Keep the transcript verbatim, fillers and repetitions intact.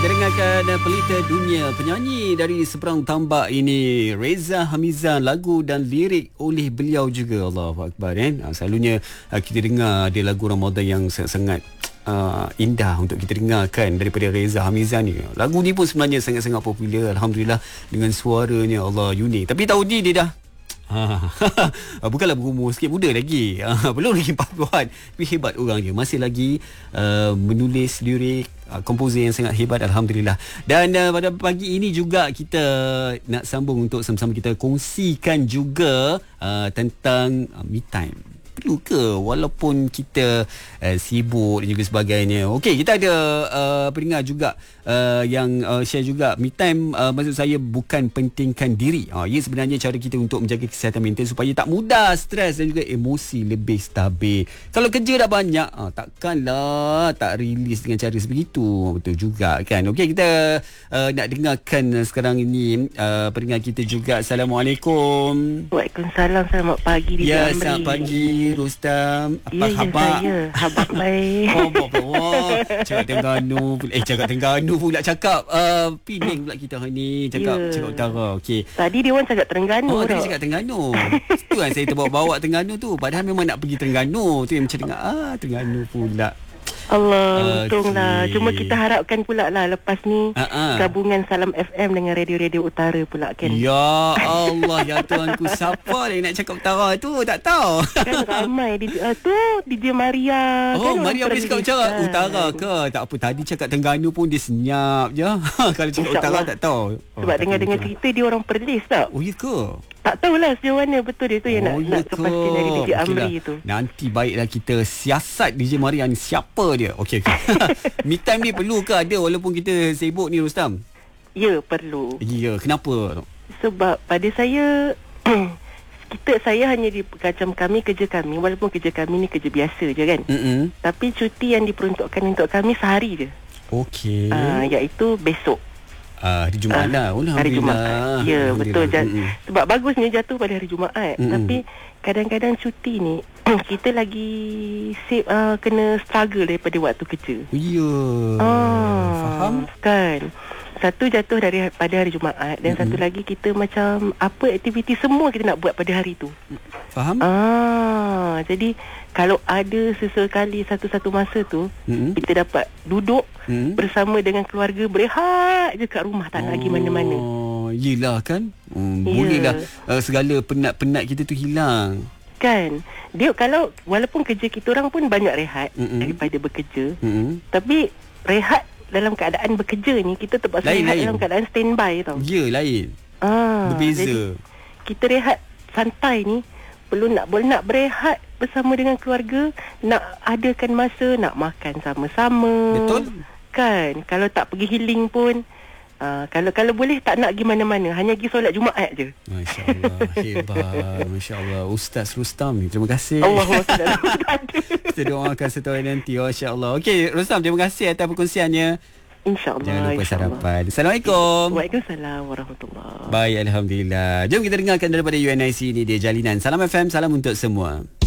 Kita dengarkan pelita dunia penyanyi dari seberang tambak ini, Reza Hamizan. Lagu dan lirik oleh beliau juga. Allahu Akbar, kan? Selalunya kita dengar dia lagu Ramadan yang sangat Uh, indah untuk kita dengarkan daripada Reza Hamizan ni. Lagu ni pun sebenarnya sangat-sangat popular, alhamdulillah, dengan suaranya Allah unik. Tapi tahun ni dia dah Ha, bukanlah berumur sikit, muda lagi, ha, belum lagi empat puluhan. Tapi hebat orang dia, masih lagi uh, menulis lirik, uh, komposer yang sangat hebat, alhamdulillah. Dan uh, pada pagi ini juga kita nak sambung untuk sama-sama kita kongsikan juga uh, tentang uh, me time. Perlu ke walaupun kita uh, sibuk dan juga sebagainya. Okey, kita ada uh, pendengar juga uh, yang uh, share juga me time, uh, maksud saya bukan pentingkan diri. Uh, ia sebenarnya cara kita untuk menjaga kesihatan mental supaya tak mudah stres dan juga emosi lebih stabil. Kalau kerja dah banyak, uh, takkanlah tak rilis dengan cara sebegitu. Betul juga kan. Okey, kita uh, nak dengarkan sekarang ini uh, pendengar kita juga. Assalamualaikum. Waalaikumsalam. Selamat pagi di Ya, Jamri. selamat pagi Rustam. Apa ya, khabar? Ya, saya. Habak baik. Oh, oh, oh. Cakap Terengganu pula. Eh, cakap Terengganu pula cakap. Uh, Pening pula kita hari ni. Cakap, yeah. cakap utara. Okey. Tadi dia orang cakap Terengganu. Oh, tau. tadi cakap Terengganu. Itu kan saya terbawa-bawa Terengganu tu. Padahal memang nak pergi Terengganu. Tu yang macam dengar, ah, Terengganu pula. Allah, untunglah. Okey. Cuma kita harapkan pula lah lepas ni Ha-ha. gabungan Salam F M dengan radio-radio utara pula kan. Ya Allah, ya Tuhanku. Siapa yang nak cakap utara tu? Tak tahu. Kan ramai di uh, tu D J Maria. Oh, kan Maria boleh cakap macam kan? utara ke? Tak apa, tadi cakap Terengganu pun dia senyap je. Kalau cakap InsyaAllah. utara tak tahu. Oh, Sebab tak dengar-dengar tahu. cerita dia orang Perlis tak? Oh, ya ke? Tak tahulah sejauh mana betul dia tu yang Oh, nak, nak ya ke? kepastian dari D J Amri Okeylah. tu. Nanti baiklah kita siasat D J Maria ni siapa dia. Okey, okey. Me time ni perlu ke ada walaupun kita sibuk ni, Rustam? Ya, perlu. Ya, kenapa? Sebab pada saya kita saya hanya di macam kami kerja kami, walaupun kerja kami ni kerja biasa je kan. Mm-mm. Tapi cuti yang diperuntukkan untuk kami sehari je. Okey. Uh, iaitu besok. Ah, hari Jumaat lah. Oh, Hari Jumaat. Alhamdulillah. Ya, Alhamdulillah. betul. Jan- Mm-mm. Sebab bagusnya jatuh pada hari Jumaat. Mm-mm. Tapi kadang-kadang cuti ni kita lagi save, uh, kena struggle daripada waktu kerja. Oh, ya. Ah, Faham? Kan. Satu jatuh dari pada hari Jumaat dan mm-hmm. satu lagi kita macam apa aktiviti semua kita nak buat pada hari tu. Faham? Ah, jadi kalau ada sesekali satu-satu masa tu Mm-mm. kita dapat duduk Mm. bersama dengan keluarga, berehat je kat rumah, tak nak pergi mana-mana. Oh, yelah kan. Hmm, Ya. Bolehlah uh, segala penat-penat kita tu hilang. Kan. Dia kalau walaupun kerja kita orang pun banyak rehat Mm-mm. daripada bekerja. Hmm. Tapi rehat dalam keadaan bekerja ni kita terpaksa Lain, rehat lain. dalam keadaan standby tau. Ya, lain. Ah, Berbeza. Jadi kita rehat santai ni perlu nak boleh nak berehat bersama dengan keluarga, nak adakan masa nak makan sama-sama. Betul. Kan, kalau tak pergi healing pun uh, kalau kalau boleh tak nak pergi mana-mana, hanya pergi solat Jumaat je. Masya-Allah, hebat. Masya-Allah, Ustaz Rustam ni. Terima kasih. Allahuakbar. Kita doakan satu hari nanti. Masya-Allah. Okey, Rustam, terima kasih atas perkongsiannya. InsyaAllah. Jangan lupa insyaAllah. sarapan. Assalamualaikum. Waalaikumsalam warahmatullahi. Baik, alhamdulillah. Jom kita dengarkan daripada U N I C ni dia Jalinan. Salam F M, salam untuk semua.